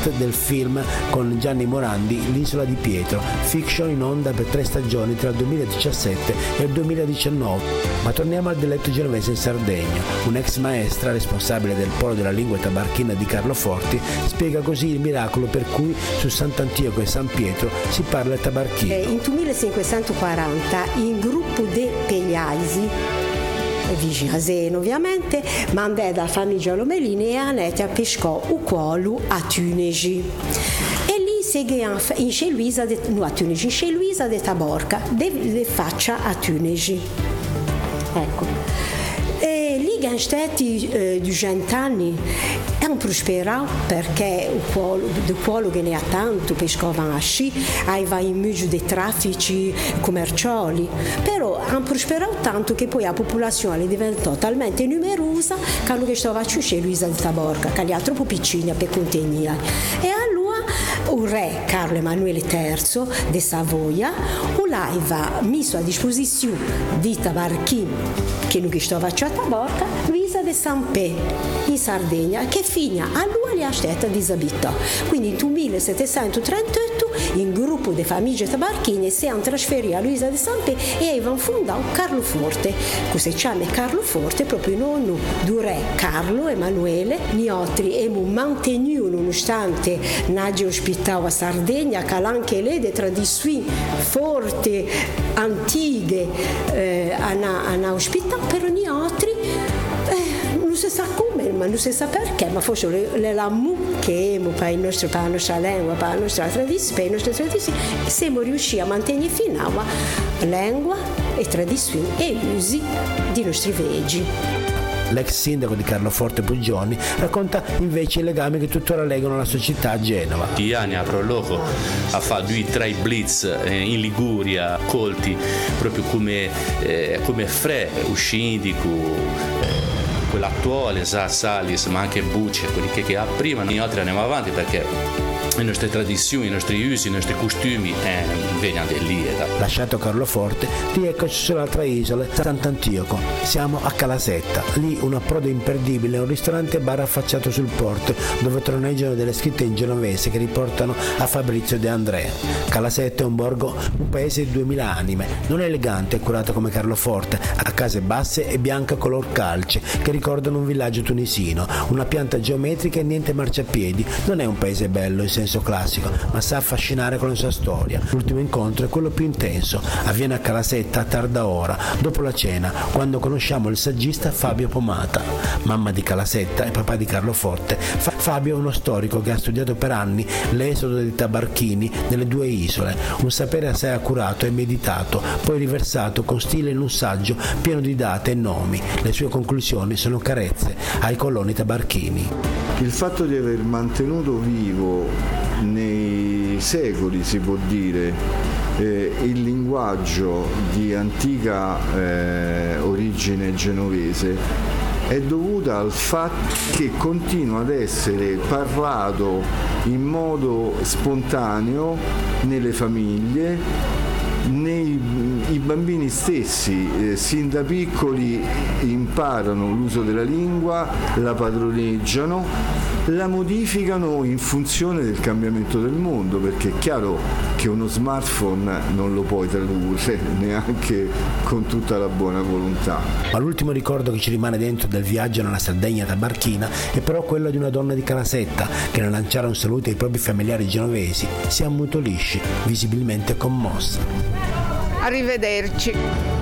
cast del film con Gianni Morandi L'isola di Pietro, fiction in onda per 3 stagioni tra il 2017 e il 2019. Ma torniamo al dialetto genovese in Sardegna. Un'ex maestra responsabile del polo della lingua tabarchina di Carlo Forti spiega così il miracolo per cui su Sant'Antioco e San Pietro si parla il tabarchino. In 1540 in gruppo de Pegliaisi, vicino a Zeno ovviamente, mandè da famiglia Lomelini e anette a pescò u quolu a Tunisi. E lì seghe in Celuisa de, no, a Tunisi, in Celuisa de Taborca, de faccia a Tunisi. Ecco. E lì che stati 200 anni hanno prosperato perché il puolo che ne ha tanto pescavano a sci, aveva in mezzo dei traffici commerciali, però hanno prosperato tanto che poi la popolazione diventò talmente numerosa che hanno stava a Ciusce Luisa di Taborca, che era troppo piccina per contenere. E allora il re Carlo Emanuele III di Savoia l'aveva messo a disposizione di tabarchini che non stava a Taborca, Luisa de Sampè in Sardegna, che fino a lui la stetta disabitò. Quindi nel 1738 il gruppo di famiglie tabarchine si hanno trasferito a Luisa de Sampè e avevano fondato Carlo Forte. Questo si chiama Carlo Forte proprio in onore del re Carlo Emanuele. Noi abbiamo mantenuto, nonostante Nadia ospitava a Sardegna, che anche lei delle tradizioni forti, antiche, hanno ospitato, però noi non si sa come, ma non si sa perché, ma forse l'amore che abbiamo per la nostra lingua, per la nostra tradizione, siamo riusciti a mantenere fino alla lingua e tradizioni e usi dei nostri veggi. L'ex sindaco di Carloforte Pugioni racconta invece i legami che tuttora legano la sua città a Genova. Gli anni avrò loco a fare 2 o 3 blitz in Liguria, colti proprio come Fre, uscindico, quello attuale, Salis, ma anche Bucci, quelli che ha prima. Noi altri andiamo avanti perché le nostre tradizioni, i nostri usi, i nostri costumi vengono da lì. Lasciato Carloforte, rieccoci sull'altra isola, Sant'Antioco. Siamo a Calasetta, lì un approdo imperdibile, un ristorante bar affacciato sul porto dove troneggiano delle scritte in genovese che riportano a Fabrizio De André. Calasetta è un borgo, un paese di 2000 anime, non elegante e curato come Carloforte, a case basse e bianca color calce che ricordano un villaggio tunisino, una pianta geometrica e niente marciapiedi. Non è un paese bello in senso classico, ma sa affascinare con la sua storia. L'ultimo incontro è quello più intenso, avviene a Calasetta a tarda ora, dopo la cena, quando conosciamo il saggista Fabio Pomata, mamma di Calasetta e papà di Carloforte. Fabio è uno storico che ha studiato per anni l'esodo dei tabarchini nelle 2 isole, un sapere assai accurato e meditato, poi riversato con stile in un saggio pieno di date e nomi. Le sue conclusioni sono carezze ai coloni tabarchini. Il fatto di aver mantenuto vivo nei secoli, si può dire, il linguaggio di antica origine genovese è dovuta al fatto che continua ad essere parlato in modo spontaneo nelle famiglie. I bambini stessi sin da piccoli imparano l'uso della lingua, la padroneggiano, la modificano in funzione del cambiamento del mondo, perché è chiaro che uno smartphone non lo puoi tradurre neanche con tutta la buona volontà. Ma l'ultimo ricordo che ci rimane dentro del viaggio nella Sardegna tabarchina è però quello di una donna di Calasetta che nel lanciare un saluto ai propri familiari genovesi si ammutolisce, visibilmente commossa. Arrivederci.